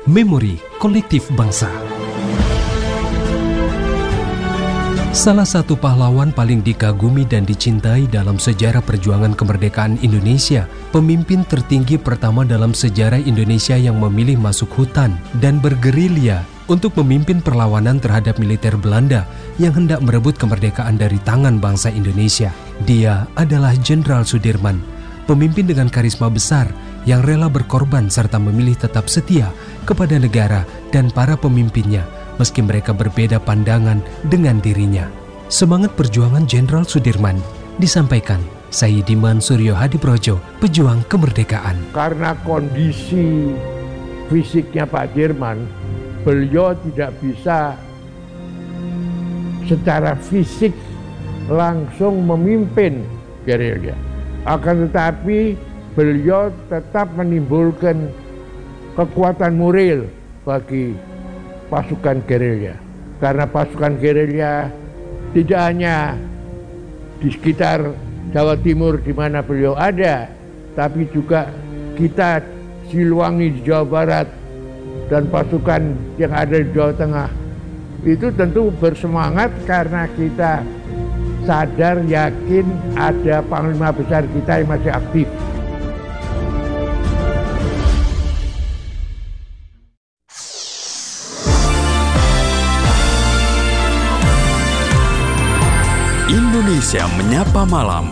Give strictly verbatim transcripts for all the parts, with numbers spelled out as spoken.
Memori Kolektif Bangsa. Salah satu pahlawan paling dikagumi dan dicintai dalam sejarah perjuangan kemerdekaan Indonesia, pemimpin tertinggi pertama dalam sejarah Indonesia yang memilih masuk hutan dan bergerilya untuk memimpin perlawanan terhadap militer Belanda yang hendak merebut kemerdekaan dari tangan bangsa Indonesia. Dia adalah Jenderal Sudirman, pemimpin dengan karisma besar yang rela berkorban serta memilih tetap setia kepada negara dan para pemimpinnya meski mereka berbeda pandangan dengan dirinya. Semangat perjuangan Jenderal Sudirman disampaikan Sayyidiman Suryo Hadiprojo, pejuang kemerdekaan. Karena kondisi fisiknya Pak Dirman, beliau tidak bisa secara fisik langsung memimpin gerilya. Akan tetapi beliau tetap menimbulkan kekuatan moral bagi pasukan gerilya. Karena pasukan gerilya tidak hanya di sekitar Jawa Timur di mana beliau ada, tapi juga kita Siliwangi di Jawa Barat dan pasukan yang ada di Jawa Tengah. Itu tentu bersemangat karena kita sadar, yakin ada panglima besar kita yang masih aktif. Indonesia Menyapa Malam.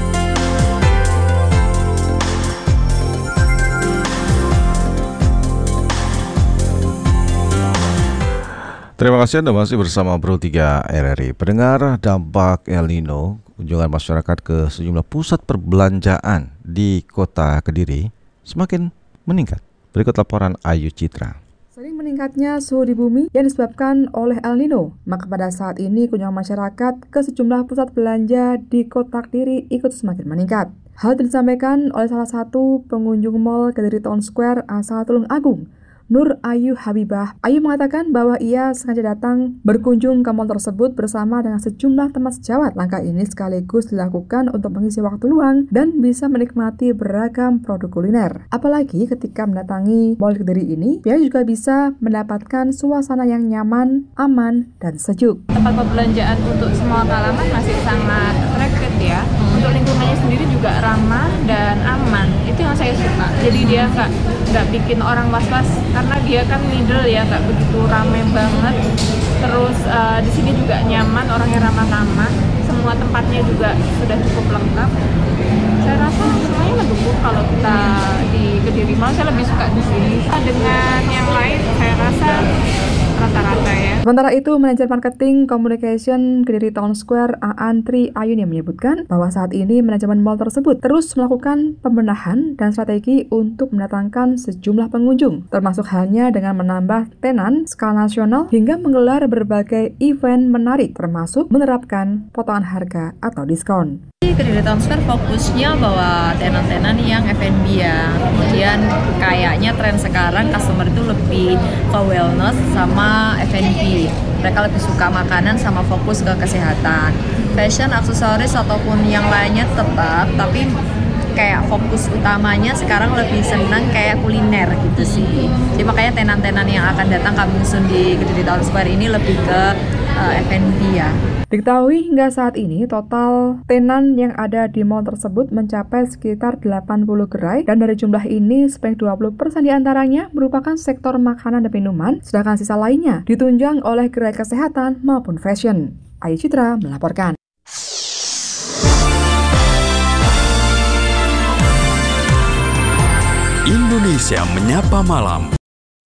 Terima kasih Anda masih bersama Pro tiga R R I. Pendengar, dampak El Nino, kunjungan masyarakat ke sejumlah pusat perbelanjaan di kota Kediri semakin meningkat. Berikut laporan Ayu Citra. Sering meningkatnya suhu di bumi yang disebabkan oleh El Nino, maka pada saat ini kunjungan masyarakat ke sejumlah pusat belanja di kota Kediri ikut semakin meningkat. Hal itu disampaikan oleh salah satu pengunjung Mall Kediri Town Square asal Tulung Agung, Nur Ayu Habibah. Ayu mengatakan bahwa ia sengaja datang berkunjung ke mall tersebut bersama dengan sejumlah teman sejawat. Langkah ini sekaligus dilakukan untuk mengisi waktu luang dan bisa menikmati beragam produk kuliner. Apalagi ketika mendatangi mall Kediri ini, dia juga bisa mendapatkan suasana yang nyaman, aman, dan sejuk. Tempat perbelanjaan untuk semua kalangan masih sangat rakyat ya. Untuk lingkungannya sendiri juga ramah dan aman. Itu yang saya suka. Jadi dia nggak nggak bikin orang was-was karena dia kan middle ya, nggak begitu ramai banget. Terus uh, di sini juga nyaman, orangnya ramah-ramah. Semua tempatnya juga sudah cukup lengkap. Saya rasa semuanya mendukung kalau kita di Kediri Mall. Saya lebih suka di sini dengan yang lain. Saya rasa rata-rata ya. Sementara itu, manajer marketing communication Kediri Town Square Aan Tri Ayuni menyebutkan bahwa saat ini manajemen mall tersebut terus melakukan pembenahan dan strategi untuk mendatangkan sejumlah pengunjung, termasuk halnya dengan menambah tenan skala nasional hingga menggelar berbagai event menarik, termasuk menerapkan potongan harga atau diskon. Kediri Town Square fokusnya bahwa tenan-tenan yang F and B ya. Kemudian kayaknya tren sekarang customer itu lebih ke wellness sama F and B. Mereka lebih suka makanan sama fokus ke kesehatan. Fashion, aksesoris ataupun yang lainnya tetap, tapi kayak fokus utamanya sekarang lebih senang kayak kuliner gitu sih. Jadi makanya tenan-tenan yang akan datang kami susun di Kediri Town Square ini lebih ke uh, F and B ya. Diketahui hingga saat ini total tenan yang ada di mall tersebut mencapai sekitar delapan puluh gerai, dan dari jumlah ini sebanyak dua puluh persen diantaranya merupakan sektor makanan dan minuman, sedangkan sisa lainnya ditunjang oleh gerai kesehatan maupun fashion. Ayu Citra melaporkan. Indonesia Menyapa Malam.